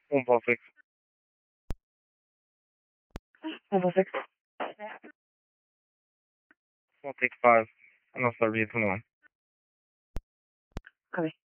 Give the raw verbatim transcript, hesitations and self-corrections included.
one four six. one four six. one six five. And I'll start reading twenty-one. Copy.